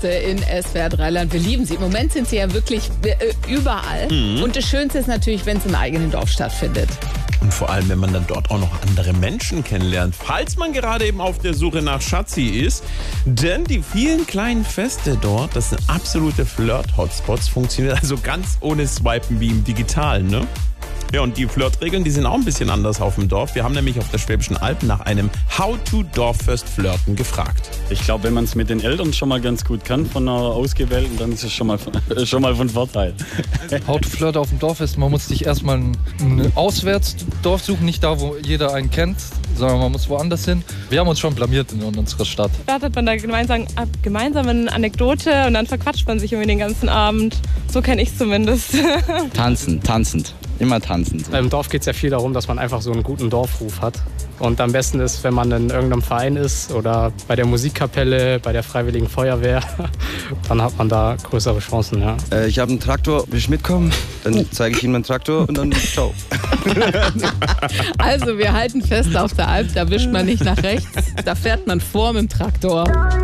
In SWR 3-Land. Wir lieben sie. Im Moment sind sie ja wirklich überall. Und das Schönste ist natürlich, wenn es im eigenen Dorf stattfindet. Und vor allem, wenn man dann dort auch noch andere Menschen kennenlernt, falls man gerade eben auf der Suche nach Schatzi ist. Denn die vielen kleinen Feste dort, das sind absolute Flirt-Hotspots, funktioniert also ganz ohne Swipen wie im Digitalen, ne? Ja, und die Flirtregeln, die sind auch ein bisschen anders auf dem Dorf. Wir haben nämlich auf der Schwäbischen Alb nach einem How-to-Dorffest flirten gefragt. Ich glaube, wenn man es mit den Eltern schon mal ganz gut kann von einer Ausgewählten, dann ist es schon mal von Vorteil. How-to-Flirt auf dem Dorffest, man muss sich erstmal ein Auswärtsdorf suchen, nicht da, wo jeder einen kennt, sondern man muss woanders hin. Wir haben uns schon blamiert in unserer Stadt. Startet man da gemeinsam eine Anekdote und dann verquatscht man sich irgendwie den ganzen Abend. So kenne ich es zumindest. Tanzend. Immer tanzend. Im Dorf geht es ja viel darum, dass man einfach so einen guten Dorfruf hat. Und am besten ist, wenn man in irgendeinem Verein ist oder bei der Musikkapelle, bei der Freiwilligen Feuerwehr, dann hat man da größere Chancen. Ja. Ich habe einen Traktor, will ich mitkommen? Dann zeige ich Ihnen meinen Traktor und dann ciao. Also wir halten fest, auf der Alp, da wischt man nicht nach rechts, da fährt man vor mit dem Traktor.